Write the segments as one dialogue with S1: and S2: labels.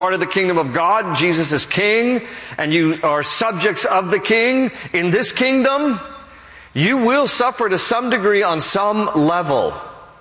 S1: part of the kingdom of God, Jesus is king, and you are subjects of the king in this kingdom, you will suffer to some degree on some level.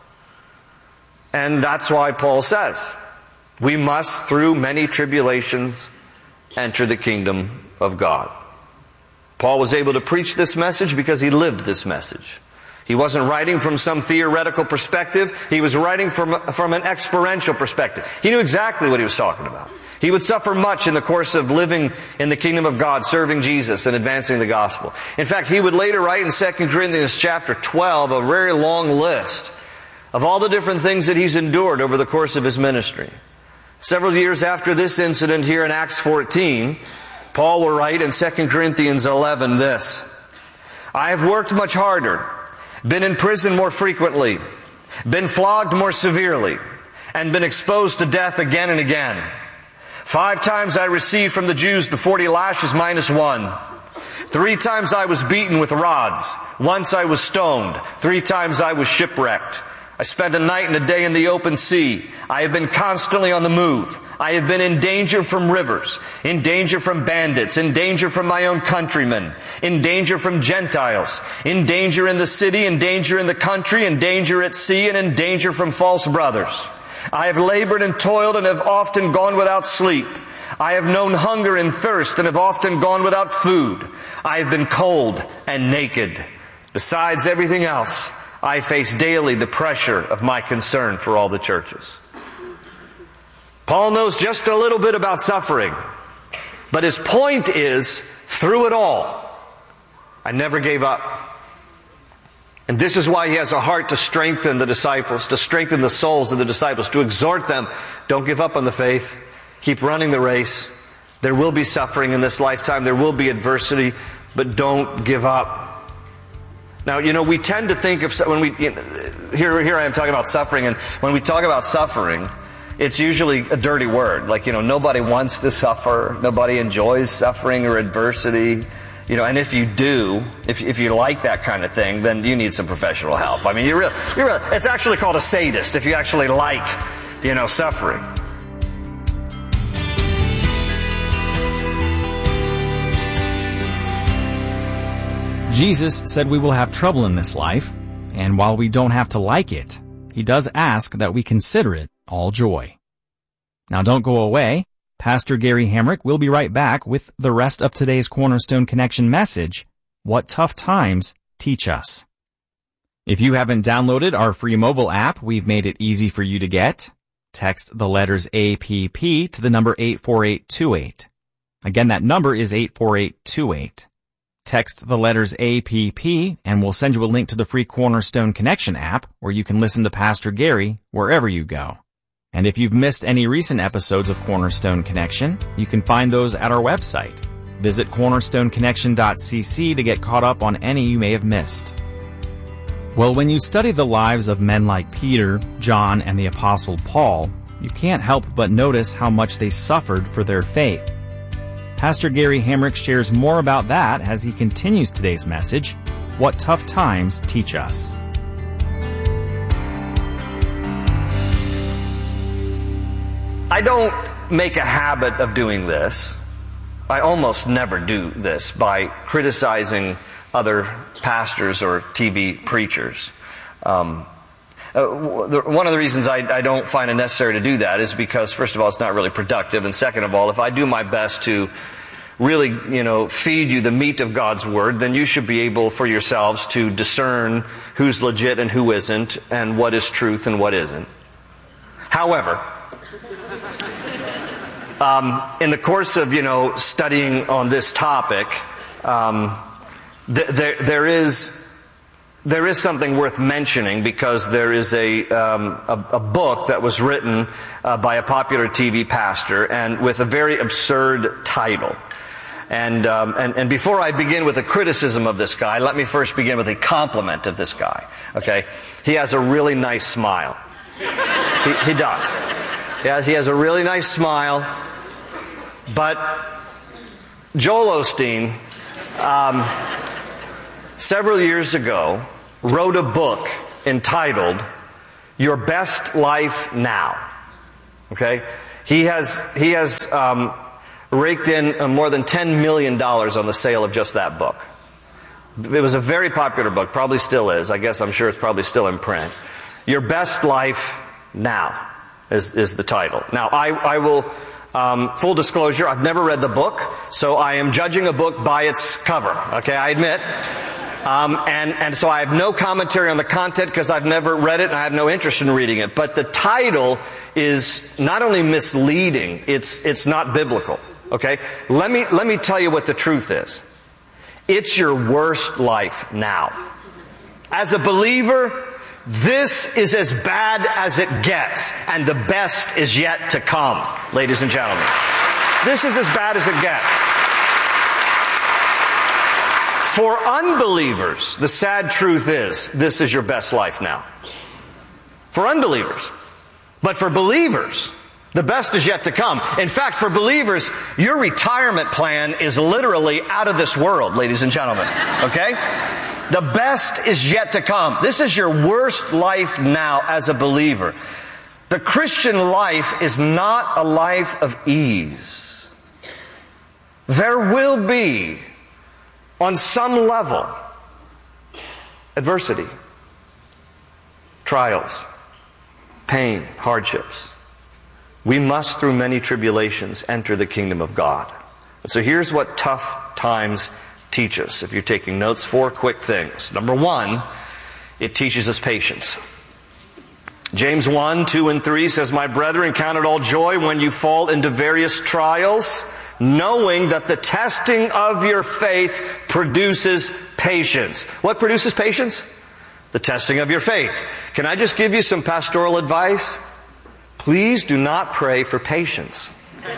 S1: And that's why Paul says, we must, through many tribulations, enter the kingdom of God. Paul was able to preach this message because he lived this message. He wasn't writing from some theoretical perspective. He was writing from an experiential perspective. He knew exactly what he was talking about. He would suffer much in the course of living in the kingdom of God, serving Jesus and advancing the gospel. In fact, he would later write in 2 Corinthians chapter 12 a very long list of all the different things that he's endured over the course of his ministry. Several years after this incident here in Acts 14, Paul will write in 2 Corinthians 11 this: I have worked much harder, been in prison more frequently, been flogged more severely, and been exposed to death again and again. 5 times I received from the Jews the 40 lashes minus 1. 3 times I was beaten with rods. Once I was stoned. 3 times I was shipwrecked. I spent a night and a day in the open sea. I have been constantly on the move. I have been in danger from rivers, in danger from bandits, in danger from my own countrymen, in danger from Gentiles, in danger in the city, in danger in the country, in danger at sea, and in danger from false brothers. I have labored and toiled and have often gone without sleep. I have known hunger and thirst and have often gone without food. I have been cold and naked. Besides everything else, I face daily the pressure of my concern for all the churches. Paul knows just a little bit about suffering, but his point is, through it all, I never gave up. And this is why he has a heart to strengthen the disciples, to strengthen the souls of the disciples, to exhort them, don't give up on the faith, keep running the race. There will be suffering in this lifetime, there will be adversity, but don't give up. Now, we tend to think of, when we, here I am talking about suffering, and when we talk about suffering, it's usually a dirty word. Like, nobody wants to suffer, nobody enjoys suffering or adversity. And if you do, if you like that kind of thing, then you need some professional help. I mean, it's actually called a sadist if you actually like, suffering.
S2: Jesus said we will have trouble in this life, and while we don't have to like it, He does ask that we consider it all joy. Now don't go away. Pastor Gary Hamrick will be right back with the rest of today's Cornerstone Connection message, What Tough Times Teach Us. If you haven't downloaded our free mobile app, we've made it easy for you to get. Text the letters APP to the number 84828. Again, that number is 84828. Text the letters APP and we'll send you a link to the free Cornerstone Connection app where you can listen to Pastor Gary wherever you go. And if you've missed any recent episodes of Cornerstone Connection, you can find those at our website. Visit cornerstoneconnection.cc to get caught up on any you may have missed. Well, when you study the lives of men like Peter, John, and the Apostle Paul, you can't help but notice how much they suffered for their faith. Pastor Gary Hamrick shares more about that as he continues today's message, What Tough Times Teach Us.
S1: I don't make a habit of doing this. I almost never do this by criticizing other pastors or TV preachers. One of the reasons I don't find it necessary to do that is because, first of all, it's not really productive, and second of all, if I do my best to really, feed you the meat of God's Word, then you should be able for yourselves to discern who's legit and who isn't, and what is truth and what isn't. However, in the course of, studying on this topic, there is something worth mentioning because there is a book that was written by a popular TV pastor and with a very absurd title. And before I begin with a criticism of this guy, let me first begin with a compliment of this guy. Okay, he has a really nice smile. He does. Yeah, he has a really nice smile. But Joel Osteen, several years ago, wrote a book entitled Your Best Life Now. Okay? He has raked in more than $10 million on the sale of just that book. It was a very popular book, probably still is. I'm sure it's probably still in print. Your Best Life Now is the title. Now, I will, full disclosure, I've never read the book, so I am judging a book by its cover. Okay, I admit. And so I have no commentary on the content because I've never read it and I have no interest in reading it. But the title is not only misleading, it's not biblical. Okay? Let me tell you what the truth is. It's your worst life now. As a believer, this is as bad as it gets, and the best is yet to come, ladies and gentlemen. This is as bad as it gets. For unbelievers, the sad truth is, this is your best life now. For unbelievers. But for believers, the best is yet to come. In fact, for believers, your retirement plan is literally out of this world, ladies and gentlemen. Okay? The best is yet to come. This is your worst life now as a believer. The Christian life is not a life of ease. There will be, on some level, adversity, trials, pain, hardships. We must, through many tribulations, enter the kingdom of God. So here's what tough times teach us. If you're taking notes, 4 quick things. Number 1, it teaches us patience. James 1, 2, and 3 says, "My brethren, count it all joy when you fall into various trials, knowing that the testing of your faith produces patience." What produces patience? The testing of your faith. Can I just give you some pastoral advice? Please do not pray for patience.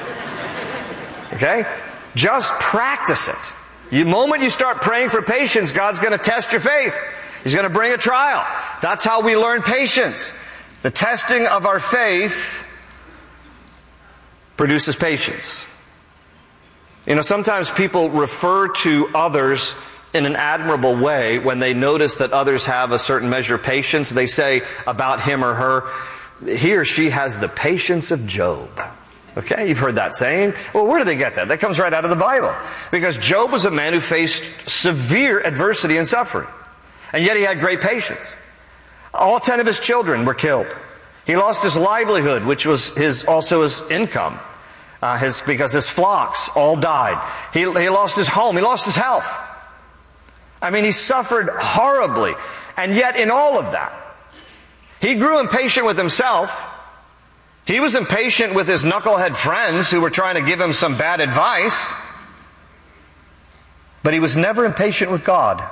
S1: Okay? Just practice it. The moment you start praying for patience, God's going to test your faith. He's going to bring a trial. That's how we learn patience. The testing of our faith produces patience. You know, sometimes people refer to others in an admirable way when they notice that others have a certain measure of patience. They say about him or her, he or she has the patience of Job. Okay, you've heard that saying. Well, where do they get that? That comes right out of the Bible. Because Job was a man who faced severe adversity and suffering. And yet he had great patience. All 10 of his children were killed. He lost his livelihood, which was also his income. Because his flocks all died. He lost his home. He lost his health. I mean, he suffered horribly. And yet in all of that, he grew impatient with himself. He was impatient with his knucklehead friends who were trying to give him some bad advice. But he was never impatient with God.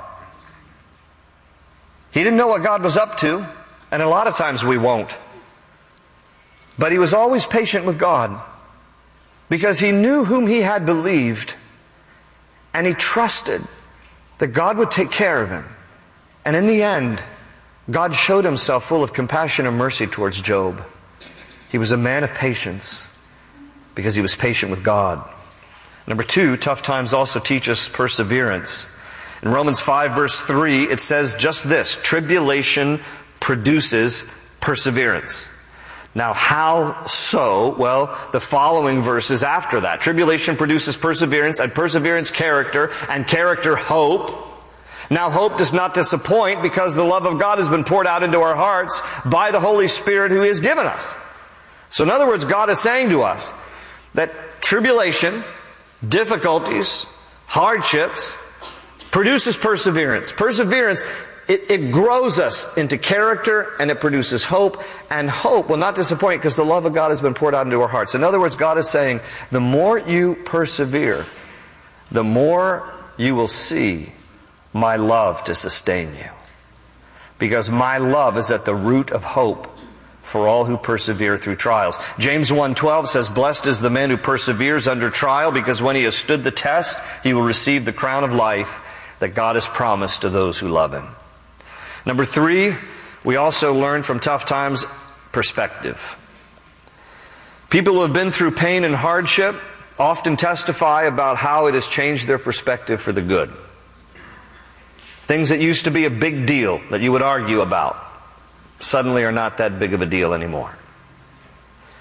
S1: He didn't know what God was up to, and a lot of times we won't. But he was always patient with God because he knew whom he had believed, and he trusted that God would take care of him. And in the end, God showed himself full of compassion and mercy towards Job. He was a man of patience because he was patient with God. Number 2, tough times also teach us perseverance. In Romans 5 verse 3, it says just this: tribulation produces perseverance. Now, how so? Well, the following verses after that. Tribulation produces perseverance, and perseverance character, and character hope. Now, hope does not disappoint because the love of God has been poured out into our hearts by the Holy Spirit who He has given us. So in other words, God is saying to us that tribulation, difficulties, hardships produces perseverance. Perseverance, it grows us into character, and it produces hope. And hope will not disappoint because the love of God has been poured out into our hearts. In other words, God is saying, the more you persevere, the more you will see my love to sustain you. Because my love is at the root of hope for all who persevere through trials. James 1:12 says, "Blessed is the man who perseveres under trial, because when he has stood the test, he will receive the crown of life that God has promised to those who love Him." Number 3, we also learn from tough times perspective. People who have been through pain and hardship often testify about how it has changed their perspective for the good. Things that used to be a big deal that you would argue about suddenly are not that big of a deal anymore.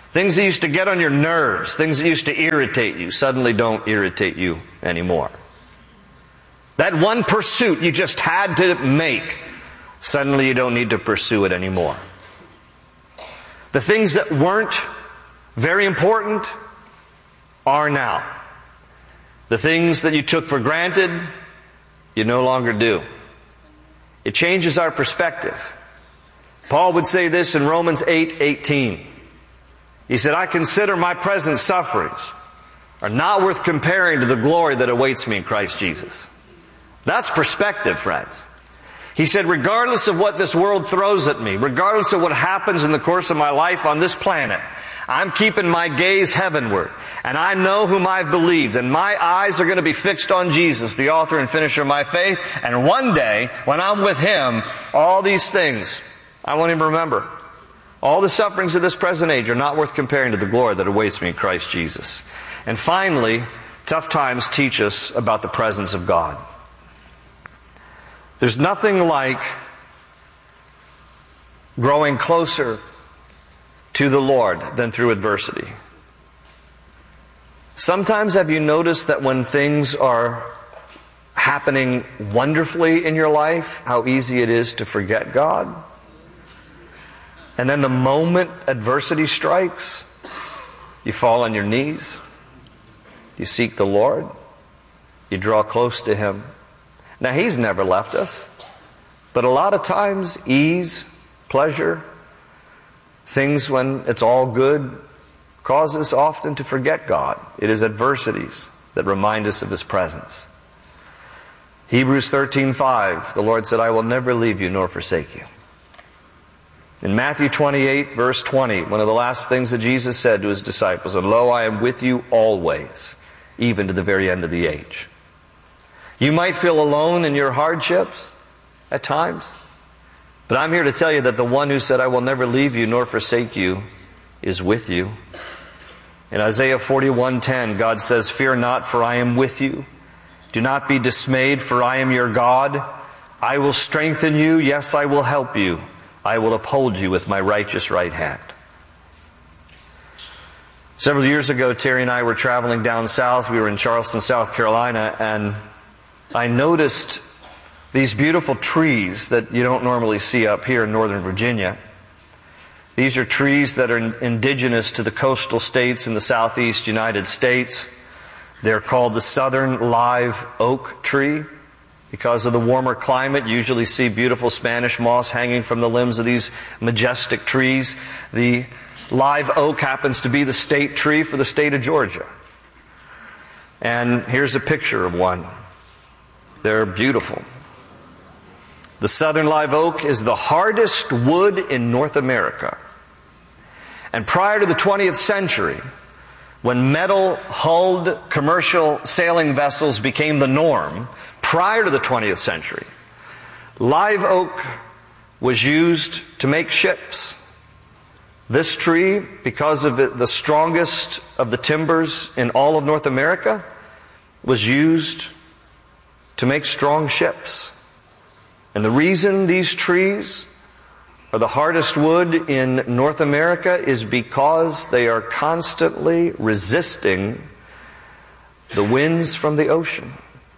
S1: Things that used to get on your nerves, things that used to irritate you, suddenly don't irritate you anymore. That one pursuit you just had to make, suddenly you don't need to pursue it anymore. The things that weren't very important are now. The things that you took for granted, you no longer do. It changes our perspective. Paul would say this in Romans 8:18. He said, I consider my present sufferings are not worth comparing to the glory that awaits me in Christ Jesus. That's perspective, friends. He said, regardless of what this world throws at me, regardless of what happens in the course of my life on this planet, I'm keeping my gaze heavenward. And I know whom I've believed. And my eyes are going to be fixed on Jesus, the author and finisher of my faith. And one day, when I'm with Him, all these things, I won't even remember. All the sufferings of this present age are not worth comparing to the glory that awaits me in Christ Jesus. And finally, tough times teach us about the presence of God. There's nothing like growing closer to the Lord than through adversity. Sometimes have you noticed that when things are happening wonderfully in your life, how easy it is to forget God? And then the moment adversity strikes, you fall on your knees, you seek the Lord, you draw close to Him. Now, He's never left us, but a lot of times, ease, pleasure, things when it's all good, cause us often to forget God. It is adversities that remind us of His presence. Hebrews 13:5, the Lord said, I will never leave you nor forsake you. In Matthew 28, verse 20, one of the last things that Jesus said to His disciples, and lo, I am with you always, even to the very end of the age. You might feel alone in your hardships at times, but I'm here to tell you that the one who said, I will never leave you nor forsake you, is with you. In Isaiah 41:10, God says, fear not, for I am with you. Do not be dismayed, for I am your God. I will strengthen you. Yes, I will help you. I will uphold you with my righteous right hand. Several years ago, Terry and I were traveling down south. We were in Charleston, South Carolina, and I noticed these beautiful trees that you don't normally see up here in Northern Virginia. These are trees that are indigenous to the coastal states in the southeast United States. They're called the southern live oak tree. Because of the warmer climate, you usually see beautiful Spanish moss hanging from the limbs of these majestic trees. The live oak happens to be the state tree for the state of Georgia. And here's a picture of one. They're beautiful. The southern live oak is the hardest wood in North America. And prior to the 20th century, when metal-hulled commercial sailing vessels became the norm, prior to the 20th century, live oak was used to make ships. This tree, because of it, the strongest of the timbers in all of North America, was used to make strong ships. And the reason these trees are the hardest wood in North America is because they are constantly resisting the winds from the ocean.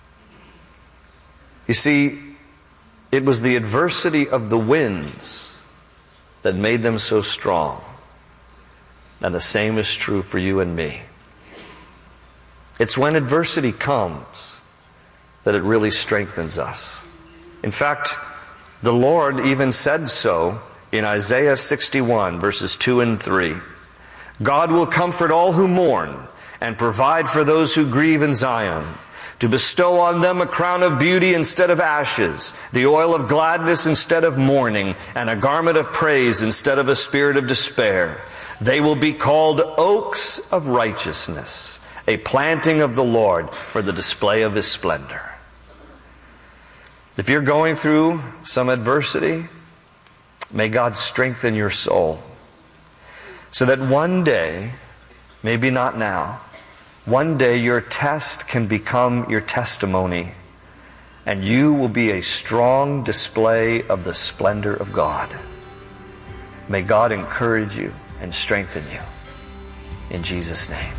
S1: You see, it was the adversity of the winds that made them so strong. And the same is true for you and me. It's when adversity comes that it really strengthens us. In fact, the Lord even said so in Isaiah 61, verses 2 and 3. God will comfort all who mourn and provide for those who grieve in Zion, to bestow on them a crown of beauty instead of ashes, the oil of gladness instead of mourning, and a garment of praise instead of a spirit of despair. They will be called oaks of righteousness, a planting of the Lord for the display of His splendor. If you're going through some adversity, may God strengthen your soul so that one day, maybe not now, one day your test can become your testimony, and you will be a strong display of the splendor of God. May God encourage you and strengthen you. in Jesus' name.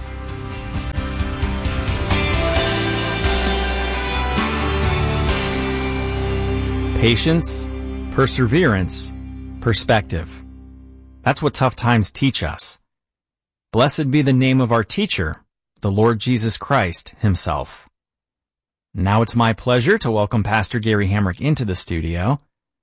S2: Patience, perseverance, perspective. That's what tough times teach us. Blessed be the name of our teacher, the Lord Jesus Christ himself. Now it's my pleasure to welcome Pastor Gary Hamrick into the studio.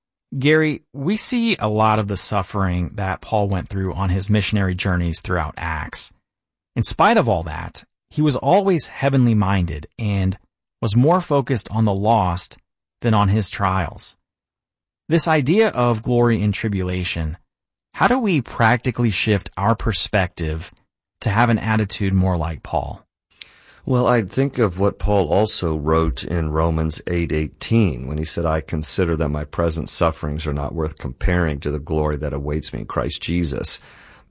S2: Gary, we see a lot of the suffering that Paul went through on his missionary journeys throughout Acts. In spite of all that, he was always heavenly minded and was more focused on the lost than on his trials. This idea of glory in tribulation, how do we practically shift our perspective to have an attitude more like Paul?
S1: Well, I think of what Paul also wrote in Romans 8:18 when he said, I consider that my present sufferings are not worth comparing to the glory that awaits me in Christ Jesus.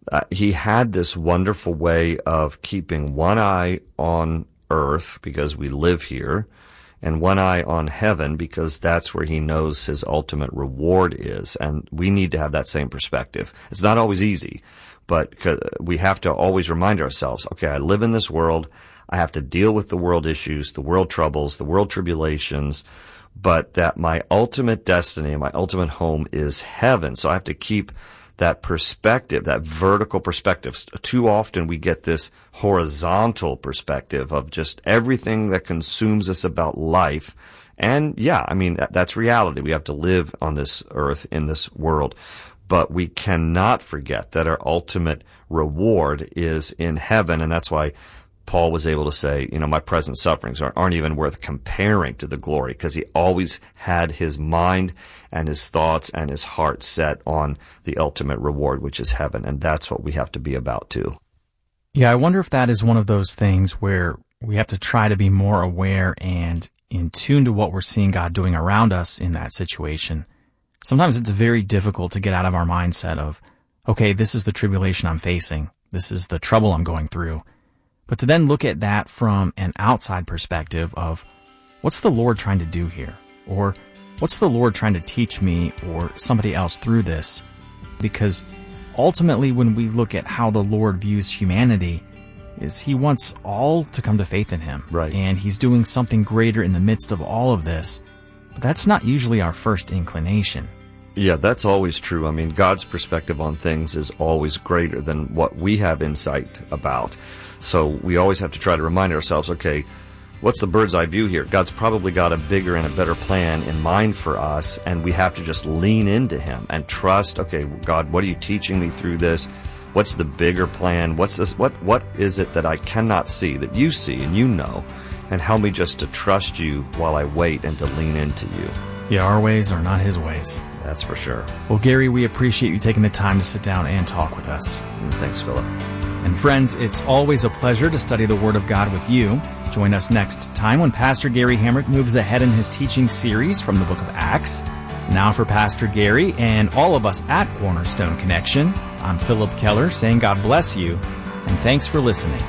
S1: He had this wonderful way of keeping one eye on earth because we live here and one eye on heaven because that's where he knows his ultimate reward is. And we need to have that same perspective. It's not always easy, but we have to always remind ourselves, okay, I live in this world. I have to deal with the world issues, the world troubles, the world tribulations, but that my ultimate destiny, my ultimate home is heaven. So I have to keep that perspective, that vertical perspective. Too often we get this horizontal perspective of just everything that consumes us about life. And yeah, I mean, that's reality. We have to live on this earth, in this world. But we cannot forget that our ultimate reward is in heaven. And that's why Paul was able to say, my present sufferings aren't even worth comparing to the glory, because he always had his mind and his thoughts and his heart set on the ultimate reward, which is heaven. And that's what we have to be about too.
S2: Yeah, I wonder if that is one of those things where we have to try to be more aware and in tune to what we're seeing God doing around us in that situation. Sometimes it's very difficult to get out of our mindset of, okay, this is the tribulation I'm facing. This is the trouble I'm going through. But to then look at that from an outside perspective of, what's the Lord trying to do here? Or what's the Lord trying to teach me or somebody else through this? Because ultimately when we look at how the Lord views humanity, is he wants all to come to faith in him.
S1: Right.
S2: And he's doing something greater in the midst of all of this. But that's not usually our first inclination.
S1: Yeah, that's always true. I mean, God's perspective on things is always greater than what we have insight about. So we always have to try to remind ourselves, okay, what's the bird's eye view here? God's probably got a bigger and a better plan in mind for us, and we have to just lean into him and trust, okay, God, what are you teaching me through this? What's the bigger plan? What's this? What is it that I cannot see, that you see and you know? And help me just to trust you while I wait and to lean into you.
S2: Yeah, our ways are not his ways.
S1: That's for sure.
S2: Well, Gary, we appreciate you taking the time to sit down and talk with us.
S1: Thanks, Philip.
S2: And friends, it's always a pleasure to study the Word of God with you. Join us next time when Pastor Gary Hamrick moves ahead in his teaching series from the book of Acts. Now for Pastor Gary and all of us at Cornerstone Connection, I'm Philip Keller saying God bless you and thanks for listening.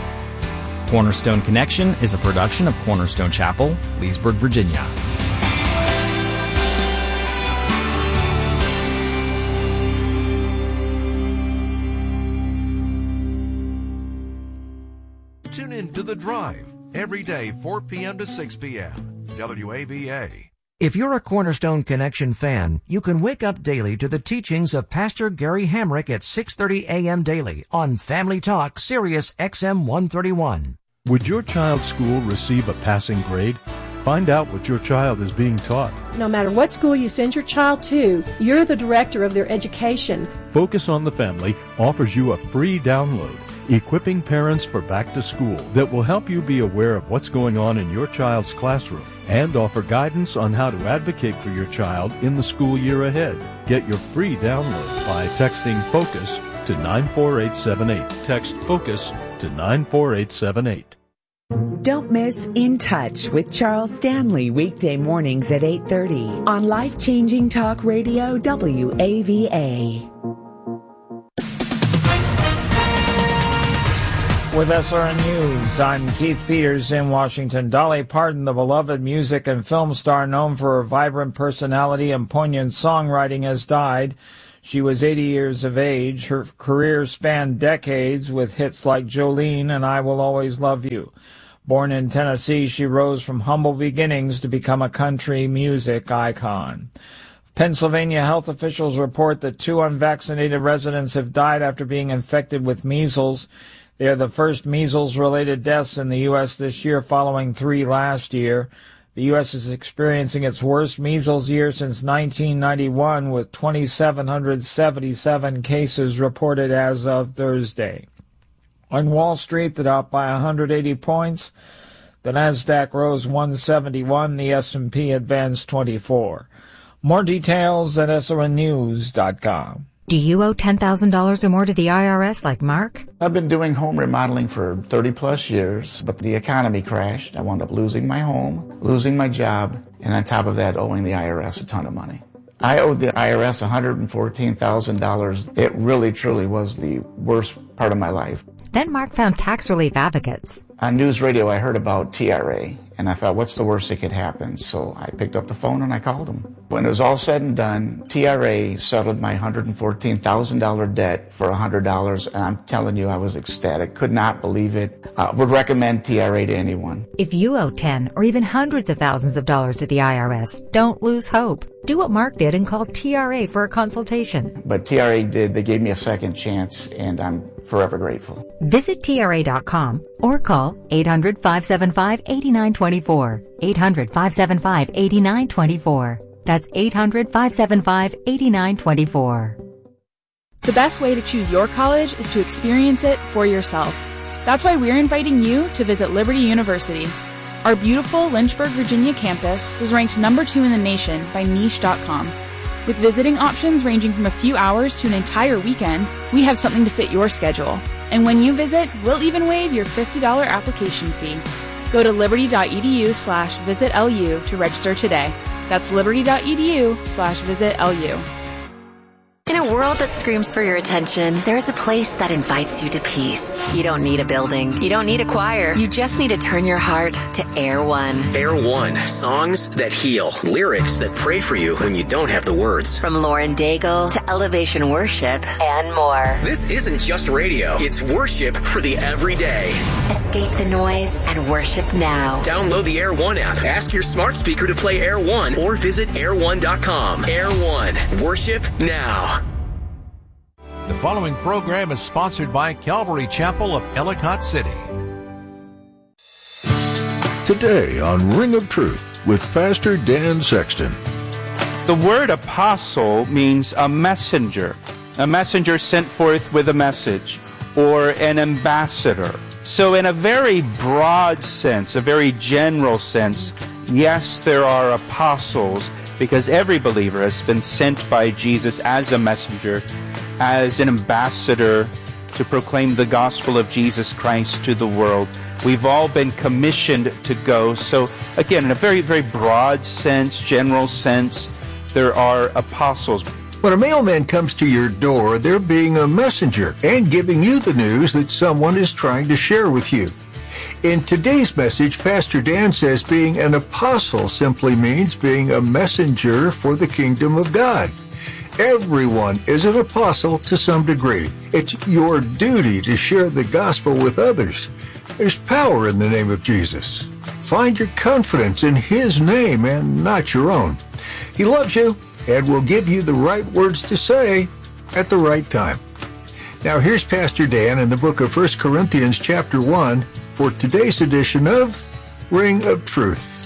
S2: Cornerstone Connection is a production of Cornerstone Chapel, Leesburg, Virginia.
S3: Tune in to The Drive, every day 4 p.m. to 6 p.m. WAVA.
S4: If you're a Cornerstone Connection fan, you can wake up daily to the teachings of Pastor Gary Hamrick at 6:30 a.m. daily on Family Talk, Sirius XM 131.
S5: Would your child's school receive a passing grade? Find out what your child is being taught.
S6: No matter what school you send your child to, you're the director of their education.
S5: Focus on the Family offers you a free download, Equipping Parents for Back to School, that will help you be aware of what's going on in your child's classroom and offer guidance on how to advocate for your child in the school year ahead. Get your free download by texting FOCUS to 94878. Text FOCUS to 94878.
S7: Don't miss In Touch with Charles Stanley weekday mornings at 8:30 on Life-Changing Talk Radio WAVA.
S8: With SRN News, I'm Keith Peters in Washington. Dolly Parton, the beloved music and film star known for her vibrant personality and poignant songwriting, has died. She was 80 years of age. Her career spanned decades with hits like Jolene and I Will Always Love You. Born in Tennessee, she rose from humble beginnings to become a country music icon. Pennsylvania health officials report that 2 unvaccinated residents have died after being infected with measles. They are the first measles-related deaths in the U.S. this year, following 3 last year. The U.S. is experiencing its worst measles year since 1991, with 2,777 cases reported as of Thursday. On Wall Street, the Dow by 180 points. The Nasdaq rose 171. The S&P advanced 24. More details at SRNnews.com.
S9: Do you owe $10,000 or more to the IRS like Mark?
S10: I've been doing home remodeling for 30 plus years, but the economy crashed. I wound up losing my home, losing my job, and on top of that, owing the IRS a ton of money. I owed the IRS $114,000. It really, truly was the worst part of my life.
S9: Then Mark found tax relief advocates.
S10: On news radio, I heard about TRA, and I thought, what's the worst that could happen? So I picked up the phone and I called them. When it was all said and done, TRA settled my $114,000 debt for $100, and I'm telling you, I was ecstatic. Could not believe it. Would recommend TRA to anyone.
S9: If you owe 10 or even hundreds of thousands of dollars to the IRS, don't lose hope. Do what Mark did and call TRA for a consultation.
S10: But TRA did. They gave me a second chance, and I'm forever grateful.
S9: Visit TRA.com or call 800-575-8924. 800-575-8924. That's 800-575-8924.
S11: The best way to choose your college is to experience it for yourself. That's why we're inviting you to visit Liberty University. Our beautiful Lynchburg, Virginia campus was ranked number 2 in the nation by Niche.com. With visiting options ranging from a few hours to an entire weekend, we have something to fit your schedule. And when you visit, we'll even waive your $50 application fee. Go to liberty.edu/visitlu to register today. That's liberty.edu/visitlu.
S12: In a world that screams for your attention, there's a place that invites you to peace. You don't need a building. You don't need a choir. You just need to turn your heart to Air One.
S13: Air One. Songs that heal. Lyrics that pray for you when you don't have the words.
S12: From Lauren Daigle to Elevation Worship and more.
S13: This isn't just radio. It's worship for the everyday.
S12: Escape the noise and worship now.
S13: Download the Air One app. Ask your smart speaker to play Air One or visit air1.com. Air One. Worship now.
S3: The following program is sponsored by Calvary Chapel of Ellicott City.
S5: Today on Ring of Truth with Pastor Dan Sexton.
S14: The word apostle means a messenger sent forth with a message, or an ambassador. So in a very broad sense, a very general sense, yes, there are apostles, because every believer has been sent by Jesus as a messenger, as an ambassador to proclaim the gospel of Jesus Christ to the world. We've all been commissioned to go. So again, in a very, very broad sense, general sense, there are apostles.
S5: When a mailman comes to your door, they're being a messenger and giving you the news that someone is trying to share with you. In today's message, Pastor Dan says being an apostle simply means being a messenger for the kingdom of God. Everyone is an apostle to some degree. It's your duty to share the gospel with others. There's power in the name of Jesus. Find your confidence in His name and not your own. He loves you and will give you the right words to say at the right time. Now here's Pastor Dan in the book of 1 Corinthians chapter 1 for today's edition of Ring of Truth.